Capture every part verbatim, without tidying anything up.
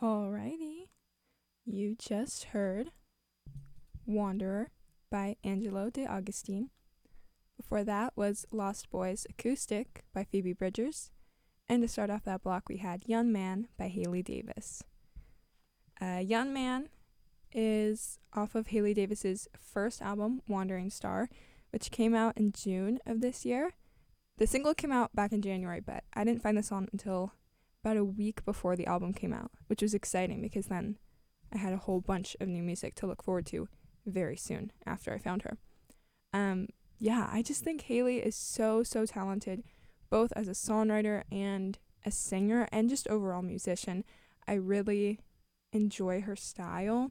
Alrighty, you just heard Wanderer by Angelo De Agostini. Before that was Lost Boys Acoustic by Phoebe Bridgers. And to start off that block, we had Young Man by Haley Davis. Uh, Young Man is off of Haley Davis's first album, Wandering Star, which came out in June of this year. The single came out back in January, but I didn't find the song until about a week before the album came out, which was exciting because then I had a whole bunch of new music to look forward to very soon after I found her. Um, yeah, I just think Haley is so, so talented, both as a songwriter and a singer and just overall musician. I really enjoy her style.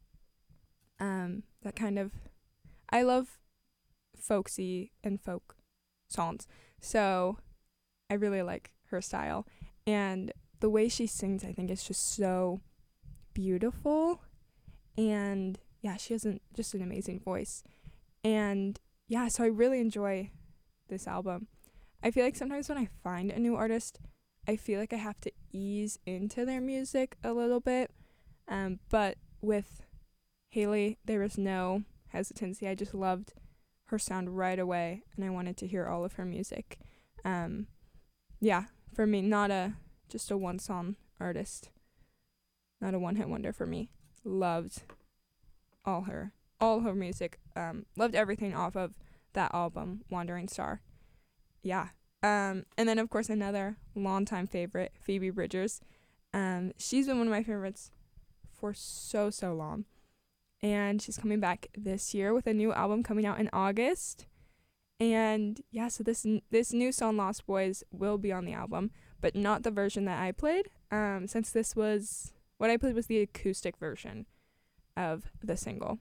Um, that kind of, I love folksy and folk songs, so I really like her style. And the way she sings, I think, is just so beautiful. And yeah, she has an, just an amazing voice. And yeah, so I really enjoy this album. I feel like sometimes when I find a new artist, I feel like I have to ease into their music a little bit. Um, but with Haley, there was no hesitancy. I just loved her sound right away, and I wanted to hear all of her music. Um, yeah, for me, not a just a one song artist, not a one hit wonder for me. Loved all her all her music. Um, loved everything off of that album, Wandering Star. Yeah. Um, and then of course another longtime favorite, Phoebe Bridgers. Um, she's been one of my favorites for so so long, and she's coming back this year with a new album coming out in August. And yeah, so this n- this new song Lost Boys will be on the album, but not the version that I played, um, since this was, what I played was the acoustic version of the single.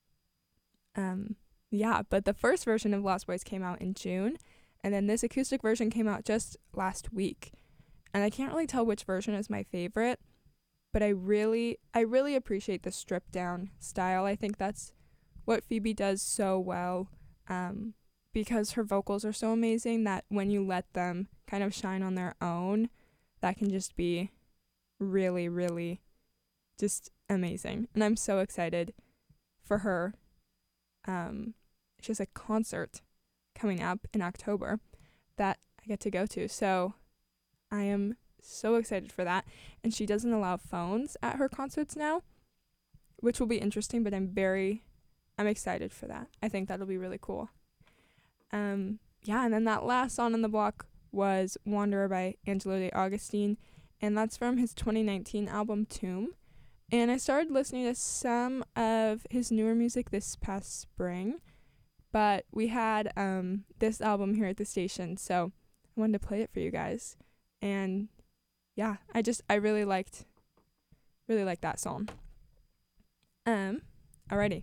Um, yeah, but the first version of Lost Boys came out in June, and then this acoustic version came out just last week. And I can't really tell which version is my favorite, but I really, I really appreciate the stripped down style. I think that's what Phoebe does so well. Um, because her vocals are so amazing that when you let them kind of shine on their own, that can just be really, really just amazing. And I'm so excited for her. Um, she has a concert coming up in October that I get to go to. So I am so excited for that. And she doesn't allow phones at her concerts now, which will be interesting, but I'm very, I'm excited for that. I think that'll be really cool. Um, yeah, and then that last song on the block was Wanderer by Angelo De Agostini, and that's from his twenty nineteen album Tomb. And I started listening to some of his newer music this past spring, but we had um, this album here at the station, so I wanted to play it for you guys. And yeah, I just, I really liked, really liked that song. Um, alrighty.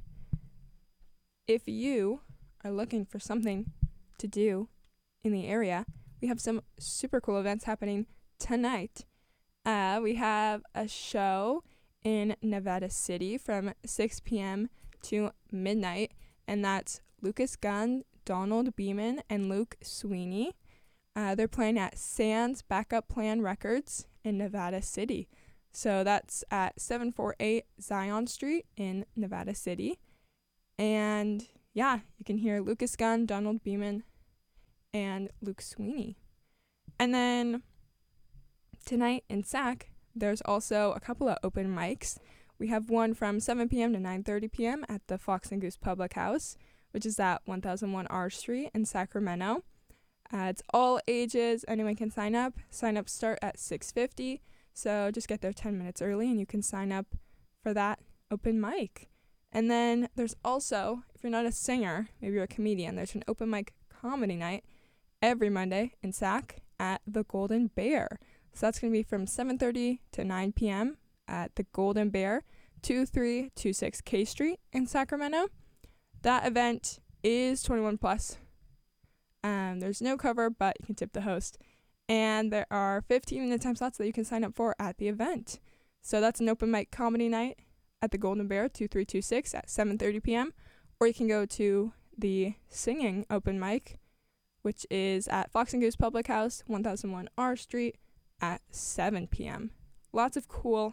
If you are looking for something to do in the area, we have some super cool events happening tonight. Uh, we have a show in Nevada City from six p.m. to midnight, and that's Lucas Gunn, Donald Beeman, and Luke Sweeney. Uh, they're playing at Sands Backup Plan Records in Nevada City. So that's at seven forty-eight Zion Street in Nevada City. And yeah, you can hear Lucas Gunn, Donald Beeman, and Luke Sweeney. And then tonight in Sac, there's also a couple of open mics. We have one from seven p.m. to nine thirty p.m. at the Fox and Goose Public House, which is at one thousand one R Street in Sacramento. Uh, it's all ages. Anyone can sign up. Sign-ups start at six fifty, so just get there ten minutes early and you can sign up for that open mic. And then there's also, if you're not a singer, maybe you're a comedian, there's an open mic comedy night every Monday in Sac at the Golden Bear. So that's going to be from seven thirty to nine p.m. at the Golden Bear, two three two six K Street in Sacramento. That event is twenty-one plus. Um, there's no cover, but you can tip the host. And there are fifteen minute time slots that you can sign up for at the event. So that's an open mic comedy night at the Golden Bear, two three two six at seven thirty p.m. Or you can go to the singing open mic, which is at Fox and Goose Public House, one thousand one R Street, at seven p.m. Lots of cool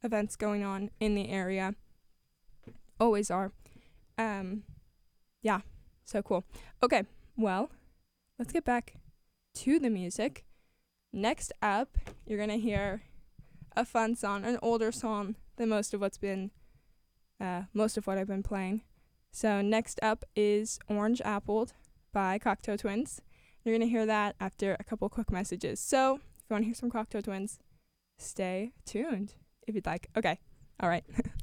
events going on in the area. Always are. Um, yeah, so cool. Okay, well, let's get back to the music. Next up, you're going to hear a fun song, an older song than most of what's been, uh, most of what I've been playing. So next up is Orange Appled by Cocteau Twins. You're going to hear that after a couple quick messages. So if you want to hear some Cocteau Twins, stay tuned if you'd like. Okay, all right.